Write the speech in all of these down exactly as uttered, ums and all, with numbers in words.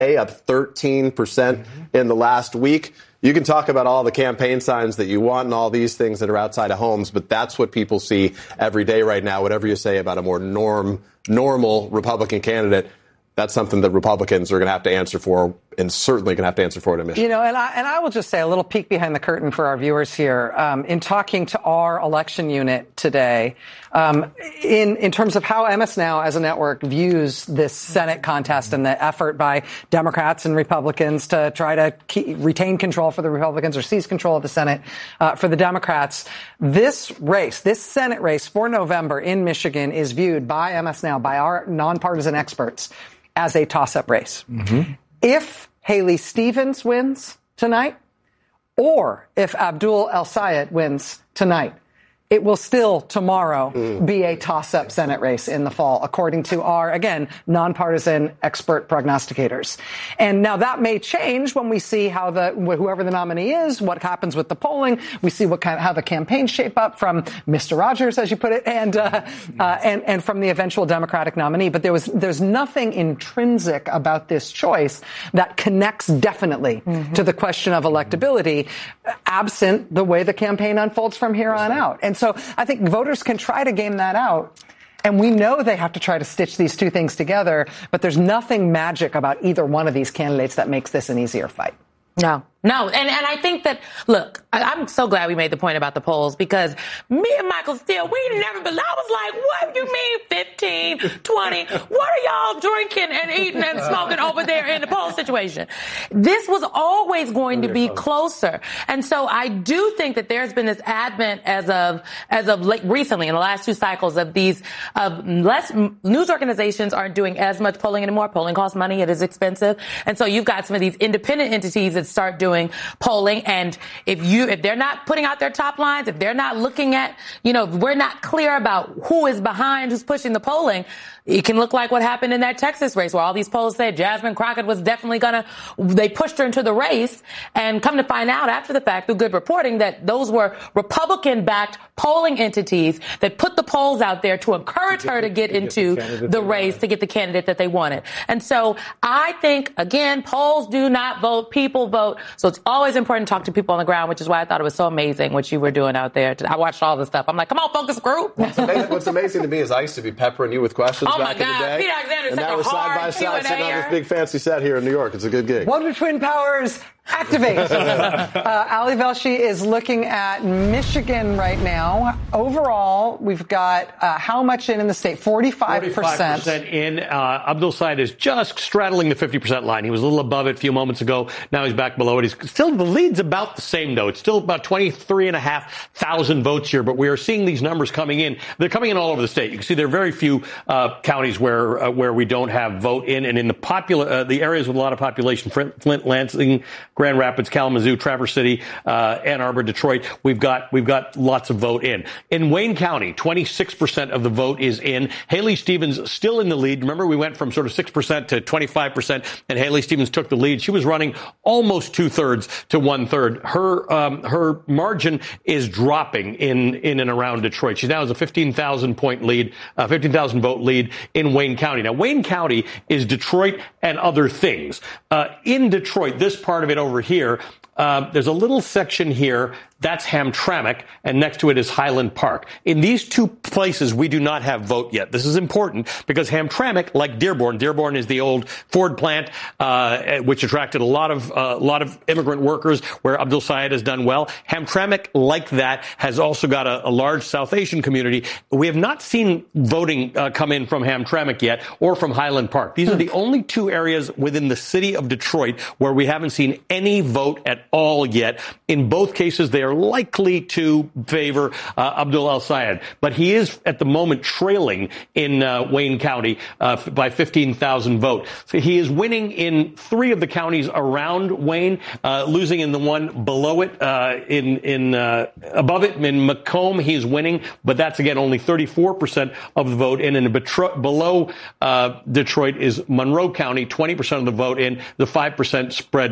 up thirteen percent mm-hmm. in the last week. You can talk about all the campaign signs that you want and all these things that are outside of homes, but that's what people see every day right now. Whatever you say about a more norm, normal Republican candidate, that's something that Republicans are going to have to answer for, and certainly going to have to answer for it in Michigan. You know, and I, and I will just say a little peek behind the curtain for our viewers here. Um, in talking to our election unit today, um, in in terms of how M S Now as a network views this Senate contest and the effort by Democrats and Republicans to try to keep, retain control for the Republicans or seize control of the Senate uh, for the Democrats, this race, this Senate race for November in Michigan is viewed by M S Now, by our nonpartisan experts, as a toss-up race. Mm-hmm. If Haley Stevens wins tonight, or if Abdul El-Sayed wins tonight, it will still tomorrow mm. be a toss-up Senate race in the fall, according to our, again, nonpartisan expert prognosticators. And now that may change when we see how the whoever the nominee is, what happens with the polling. We see what kind of, how the campaigns shape up from Mister Rogers, as you put it, and uh, uh, and and from the eventual Democratic nominee. But there was there's nothing intrinsic about this choice that connects definitely mm-hmm. to the question of electability, absent the way the campaign unfolds from here on out. And so I think voters can try to game that out. And we know they have to try to stitch these two things together. But there's nothing magic about either one of these candidates that makes this an easier fight. No, no. And, and I think that, look, I, I'm so glad we made the point about the polls, because me and Michael Steele, we never, but I was like, what do you mean fifteen, twenty? What are y'all drinking and eating and smoking over there in the poll situation? This was always going to be closer. And so I do think that there's been this advent as of, as of late, recently in the last two cycles of these, of less news organizations aren't doing as much polling anymore. Polling costs money. It is expensive. And so you've got some of these independent entities that start doing polling. And if you, if they're not putting out their top lines, if they're not looking at, you know, if we're not clear about who is behind, who's pushing the polling, it can look like what happened in that Texas race where all these polls said Jasmine Crockett was definitely going to, they pushed her into the race, and come to find out after the fact through good reporting that those were Republican-backed polling entities that put the polls out there to encourage her to get into the race, to get the candidate that they wanted. And so I think, again, polls do not vote, people vote. So it's always important to talk to people on the ground, which is why I thought it was so amazing what you were doing out there. I watched all the stuff. I'm like, come on, focus group. What's amazing, what's amazing to me is I used to be peppering you with questions. Oh my back God, in the day. Pete Alexander and such now a we're side by side sitting on this big fancy set here in New York. It's a good gig. Wonder Twin Powers, activate. uh, Ali Velshi is looking at Michigan right now. Overall, we've got uh, how much in in the state? forty-five percent. forty-five percent in. Uh, Abdul El-Sayed is just straddling the fifty percent line. He was a little above it a few moments ago. Now he's back below it. He's still, the lead's about the same, though. It's still about twenty-three and a half thousand votes here, but we are seeing these numbers coming in. They're coming in all over the state. You can see there are very few uh, counties where uh, where we don't have vote in, and in the popular uh, the areas with a lot of population, Flint, Lansing, Grand Rapids, Kalamazoo, Traverse City, uh, Ann Arbor, Detroit, we've got we've got lots of vote in. In Wayne County, twenty-six percent of the vote is in. Haley Stevens still in the lead. Remember, we went from sort of six percent to twenty-five percent, and Haley Stevens took the lead. She was running almost two-thirds to one-third. Her um, her margin is dropping in in and around Detroit. She now has a fifteen thousand point lead, uh, fifteen thousand vote lead in Wayne County. Now, Wayne County is Detroit and other things. Uh, in Detroit, this part of it over here, uh, there's a little section here. That's Hamtramck, and next to it is Highland Park. In these two places, we do not have vote yet. This is important because Hamtramck, like Dearborn, Dearborn is the old Ford plant, uh, which attracted a lot of, a uh, lot of immigrant workers, where Abdul El-Sayed has done well. Hamtramck, like that, has also got a, a large South Asian community. We have not seen voting uh, come in from Hamtramck yet, or from Highland Park. These are the only two areas within the city of Detroit where we haven't seen any vote at all yet. In both cases, they are likely to favor uh, Abdul El-Sayed, but he is at the moment trailing in uh, Wayne County uh, by fifteen thousand votes. So he is winning in three of the counties around Wayne, uh, losing in the one below it. Uh, in in uh, above it in Macomb, he's winning, but that's again only thirty-four percent of the vote in. And below uh, Detroit is Monroe County, twenty percent of the vote in. The five percent spread between Haley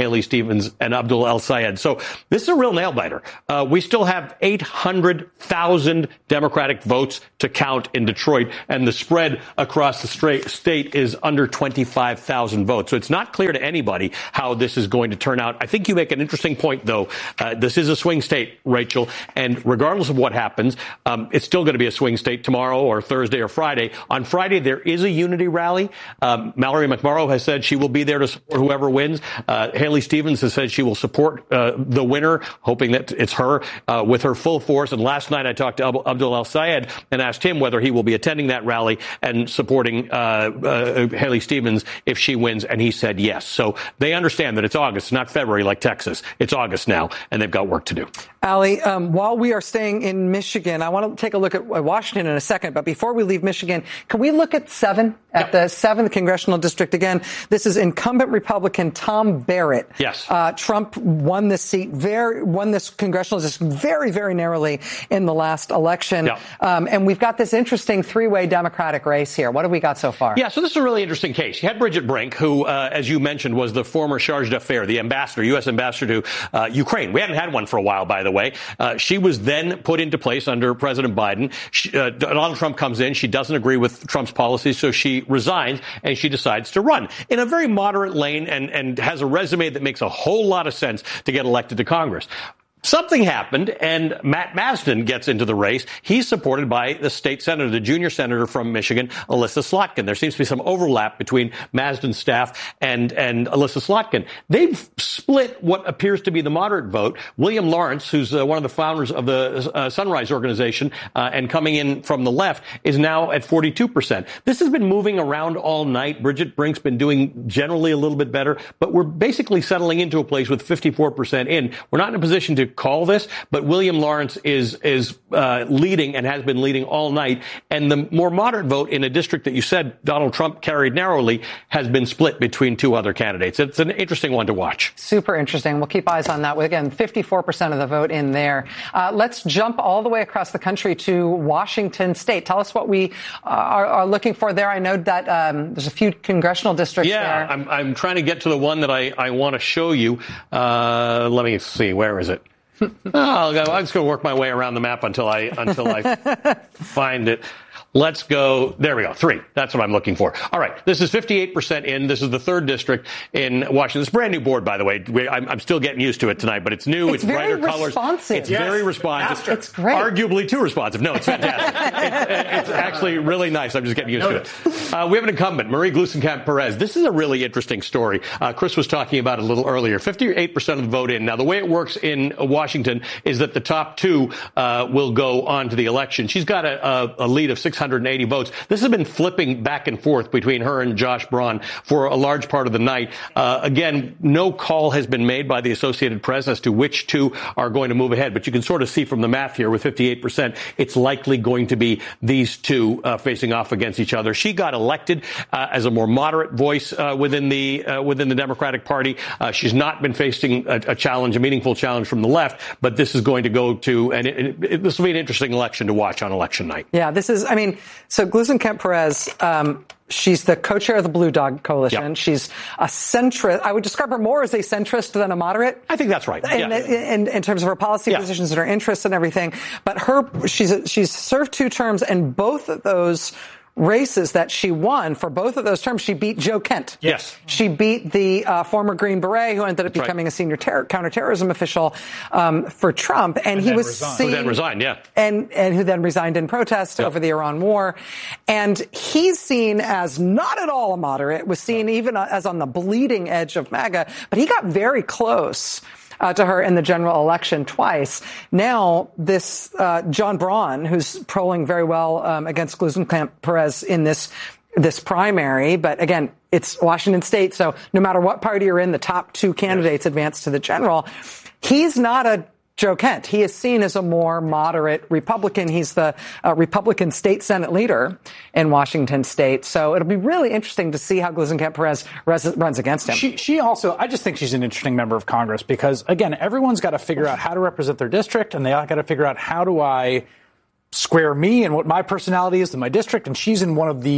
Haley Stevens and Abdul El-Sayed. So this is a real nail-biter. Uh, we still have eight hundred thousand Democratic votes to count in Detroit, and the spread across the state is under twenty-five thousand votes. So it's not clear to anybody how this is going to turn out. I think you make an interesting point, though. Uh, this is a swing state, Rachel, and regardless of what happens, um, it's still going to be a swing state tomorrow or Thursday or Friday. On Friday, there is a unity rally. Um, Mallory McMorrow has said she will be there to support whoever wins. Uh, Haley Stevens has said she will support uh, the winner, hoping that it's her, uh, with her full force. And last night I talked to Ab- Abdul El-Sayed and asked him whether he will be attending that rally and supporting uh, uh, Haley Stevens if she wins, and he said yes. So they understand that it's August, not February like Texas. It's August now, and they've got work to do. Ali, um, while we are staying in Michigan, I want to take a look at Washington in a second, but before we leave Michigan, can we look at seven, at yep. the seventh congressional district again? This is incumbent Republican Tom Barrett. Yes. Uh, Trump won this seat, very, won this congressional district very, very narrowly in the last election. Yep. Um, and we've got this interesting three-way Democratic race here. What have we got so far? Yeah, so this is a really interesting case. You had Bridget Brink, who, uh, as you mentioned, was the former charge d'affaires, the ambassador, U S ambassador to uh, Ukraine. We hadn't had one for a while, by the way. Uh, she was then put into place under President Biden. She, uh, Donald Trump comes in. She doesn't agree with Trump's policies, so she resigns, and she decides to run in a very moderate lane and, and has a resume that makes a whole lot of sense to get elected to Congress. Something happened, and Matt Mazdin gets into the race. He's supported by the state senator, the junior senator from Michigan, Alyssa Slotkin. There seems to be some overlap between Mazdin's staff and, and Alyssa Slotkin. They've split what appears to be the moderate vote. William Lawrence, who's uh, one of the founders of the uh, Sunrise Organization uh, and coming in from the left, is now at forty-two percent. This has been moving around all night. Bridget Brink's been doing generally a little bit better, but we're basically settling into a place with fifty-four percent in. We're not in a position to call this, but William Lawrence is is uh, leading and has been leading all night. And the more moderate vote in a district that you said Donald Trump carried narrowly has been split between two other candidates. It's an interesting one to watch. Super interesting. We'll keep eyes on that. Again, fifty-four percent of the vote in there. Uh, let's jump all the way across the country to Washington State. Tell us what we are, are looking for there. I know that um, there's a few congressional districts yeah, there. Yeah, I'm, I'm trying to get to the one that I, I want to show you. Uh, let me see. Where is it? oh, I'll go, I'm just going to work my way around the map until I until I find it. Let's go. There we go. Three. That's what I'm looking for. All right. This is fifty-eight percent in. This is the third district in Washington. It's a brand new board, by the way. I'm, I'm still getting used to it tonight, but it's new. It's, it's brighter colors. Responsive. It's yes. very responsive. Faster. It's great. Arguably too responsive. No, it's fantastic. it's, it's actually really nice. I'm just getting used Notice. to it. Uh, we have an incumbent, Marie Gluesenkamp Perez. This is a really interesting story. Uh, Chris was talking about it a little earlier. fifty-eight percent of the vote in. Now, the way it works in Washington is that the top two uh, will go on to the election. She's got a, a, a lead of six hundred eighty votes. This has been flipping back and forth between her and Josh Braun for a large part of the night. Uh, again, no call has been made by the Associated Press as to which two are going to move ahead. But you can sort of see from the math here with fifty-eight percent, it's likely going to be these two uh, facing off against each other. She got elected uh, as a more moderate voice uh, within the uh, within the Democratic Party. Uh, she's not been facing a, a challenge, a meaningful challenge from the left. But this is going to go to, and it, it, it, this will be an interesting election to watch on election night. Yeah, this is, I mean, so Gluesenkamp Perez, um, she's the co-chair of the Blue Dog Coalition. Yep. She's a centrist. I would describe her more as a centrist than a moderate. I think that's right. In, yeah. in, in terms of her policy yeah. positions and her interests and everything. But her, she's she's served two terms, and both of those races that she won, for both of those terms, she beat Joe Kent. Yes. She beat the uh, former Green Beret who ended up That's becoming right. a senior ter- counterterrorism official um, for Trump. And, and he was resigned. seen, Who then resigned, yeah. And, and who then resigned in protest yep. over the Iran war. And he's seen as not at all a moderate, was seen no. even as on the bleeding edge of MAGA, but he got very close Uh, to her in the general election twice. Now, this uh, John Braun, who's polling very well um, against Gluesenkamp Perez in this this primary, but again, it's Washington State, so no matter what party you're in, the top two candidates yes. advance to the general. He's not a Joe Kent. He is seen as a more moderate Republican. He's the uh, Republican state Senate leader in Washington State. So it'll be really interesting to see how Gluesenkamp Perez res- runs against him. She, she also, I just think she's an interesting member of Congress because, again, everyone's got to figure out how to represent their district, and they all got to figure out how do I square me and what my personality is to my district. And she's in one of the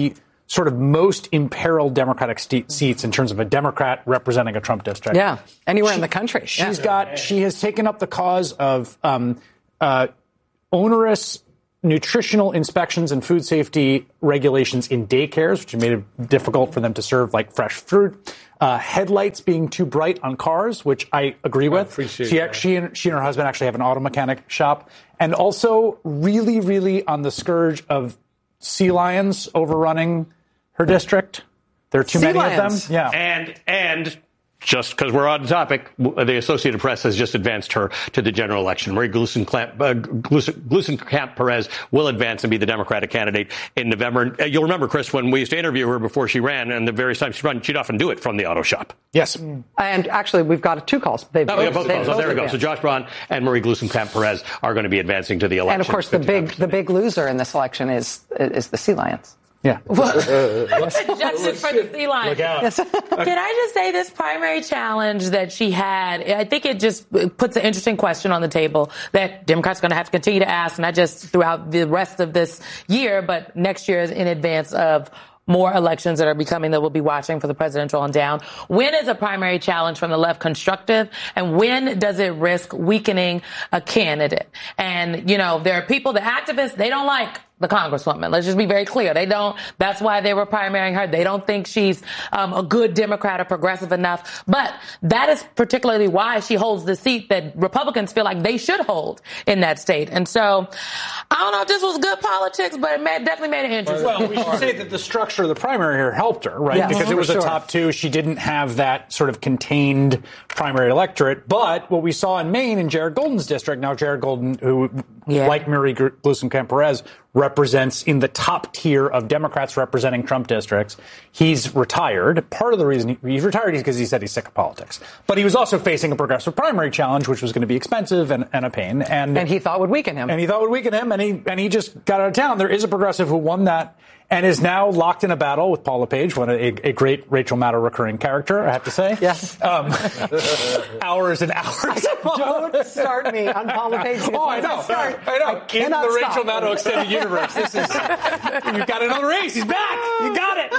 sort of most imperiled Democratic st- seats in terms of a Democrat representing a Trump district. Yeah, anywhere she, in the country. She's yeah. got. She has taken up the cause of um, uh, onerous nutritional inspections and food safety regulations in daycares, which have made it difficult for them to serve like fresh fruit. Uh, headlights being too bright on cars, which I agree with. I appreciate she, that. she, and, she and her husband actually have an auto mechanic shop. And also really, really on the scourge of sea lions overrunning her district. There are too sea many lions. of them. Yeah. And, and, just because we're on the topic, the Associated Press has just advanced her to the general election. Marie Gluesenkamp, uh, Gluesenkamp Perez will advance and be the Democratic candidate in November. Uh, you'll remember, Chris, when we used to interview her before she ran, and the various times she ran, she'd often do it from the auto shop. Yes. And actually, we've got two calls. They've Oh, both, yeah, both they've calls. Oh, both there we go. advanced. So Josh Braun and Marie Gluesenkamp Perez are going to be advancing to the election. And of course, the big the big loser in this election is is the Sea Lions. Yeah. Justice for the sea lion. Look out. Yes. Can I just say this primary challenge that she had, I think it just puts an interesting question on the table that Democrats are going to have to continue to ask, not just throughout the rest of this year, but next year in advance of more elections that are becoming that we'll be watching for the presidential and down. When is a primary challenge from the left constructive, and when does it risk weakening a candidate? And, you know, there are people, the activists, they don't like the Congresswoman. Let's just be very clear. They don't, that's why they were primarying her. They don't think she's um, a good Democrat or progressive enough. But that is particularly why she holds the seat that Republicans feel like they should hold in that state. And so, I don't know if this was good politics, but it made, definitely made it interesting. Well, we should say that the structure of the primary here helped her, right? Yes, because it for was a sure. top two. She didn't have that sort of contained primary electorate. But what we saw in Maine in Jared Golden's district, now Jared Golden, who, Yeah. like Marie Gluesenkamp Perez, represents in the top tier of Democrats representing Trump districts. He's retired. Part of the reason he, he's retired is because he said he's sick of politics. But he was also facing a progressive primary challenge, which was going to be expensive and, and a pain. And, And he thought would weaken him. and he thought would weaken him, and he and he just got out of town. There is a progressive who won that and is now locked in a battle with Paula Page, one a, a great Rachel Maddow recurring character, I have to say. Yeah. Um, hours and hours. Don't start me on Paula Page. Oh, I know. Start, I know. I In cannot the Rachel stop. Maddow extended universe, this is you've got another race. He's back. You got it.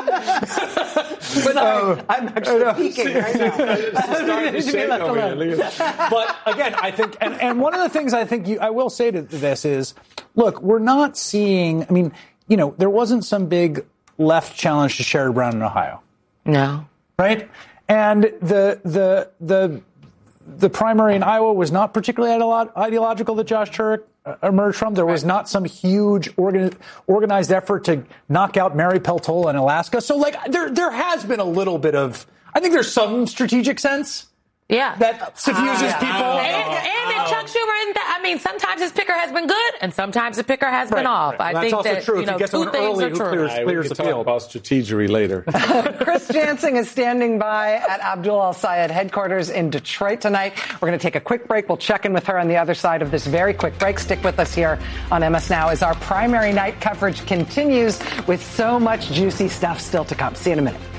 But uh, I'm actually peeking right now. Starting to shake over here. Look at that. But again, I think, and, and one of the things I think you, I will say to this is, look, we're not seeing, I mean, you know, there wasn't some big left challenge to Sherrod Brown in Ohio. No. Right? And the, the, the, the primary in Iowa was not particularly ideolo- ideological that Josh Turek uh, emerged from. There was not some huge organ- organized effort to knock out Mary Peltola in Alaska. So, like, there, there has been a little bit of, I think there's some strategic sense Yeah. that suffuses Ah, people. And, and that Chuck Schumer, and that, I mean, sometimes his picker has been good, and sometimes the picker has Right, been off. right. I That's think also that true. you If you know, get two someone things early are who true. clears- All right, clears we the can talk field. about strategery later. Chris Jansing is standing by at Abdul Al-Sayed headquarters in Detroit tonight. We're going to take a quick break. We'll check in with her on the other side of this very quick break. Stick with us here on M S Now as our primary night coverage continues with so much juicy stuff still to come. See you in a minute.